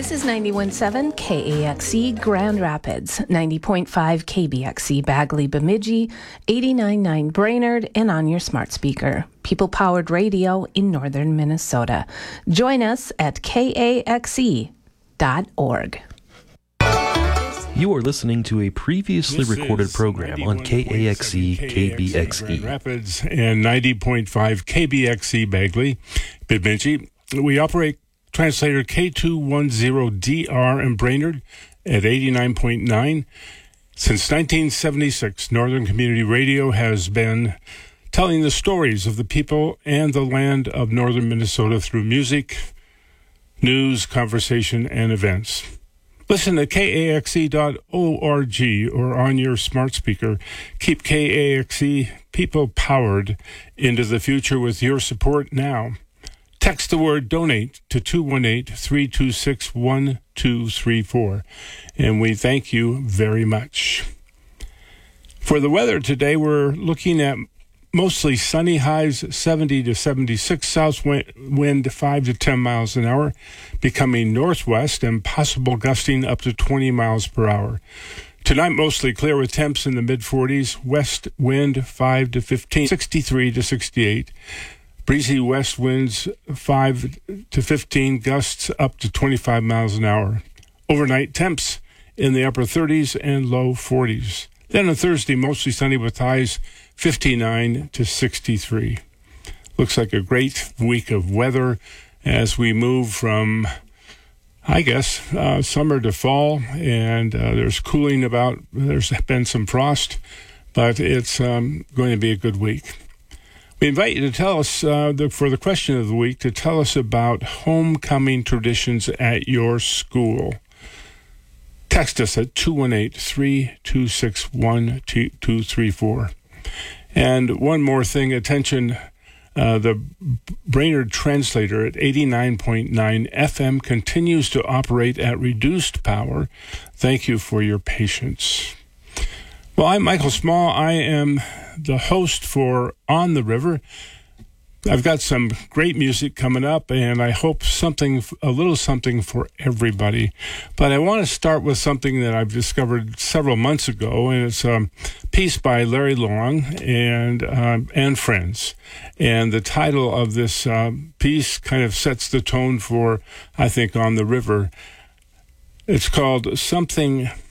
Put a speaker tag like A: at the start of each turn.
A: This is 91.7 KAXE Grand Rapids, 90.5 KBXE Bagley Bemidji, 89.9 Brainerd, and on your smart speaker. People-powered radio in northern Minnesota. Join us at kaxe.org.
B: You are listening to a previously recorded program on KAXE KBXE
C: Grand Rapids and 90.5 KBXE Bagley Bemidji. We operate translator K210DR in Brainerd at 89.9. Since 1976, Northern Community Radio has been telling the stories of the people and the land of northern Minnesota through music, news, conversation, and events. Listen to KAXE.org or on your smart speaker. Keep KAXE people-powered into the future with your support now. Text the word donate to 218-326-1234. And we thank you very much. For the weather today, we're looking at mostly sunny, highs 70 to 76, south wind 5 to 10 miles an hour, becoming northwest and possible gusting up to 20 miles per hour. Tonight, mostly clear with temps in the mid-40s, west wind 5 to 15, 63 to 68. Breezy west winds 5 to 15, gusts up to 25 miles an hour. Overnight temps in the upper 30s and low 40s. Then on Thursday, mostly sunny with highs 59 to 63. Looks like a great week of weather as we move from, I guess, summer to fall. And there's cooling about. There's been some frost, but it's going to be a good week. We invite you to tell us, for the question of the week, to tell us about homecoming traditions at your school. Text us at 218-326-1234. And one more thing, attention, the Brainerd translator at 89.9 FM continues to operate at reduced power. Thank you for your patience. Well, I'm Michael Small. I am the host for On the River. I've got some great music coming up, and I hope a little something for everybody. But I want to start with something that I've discovered several months ago, and it's a piece by Larry Long and friends. And the title of this piece kind of sets the tone for, I think, On the River. It's called Something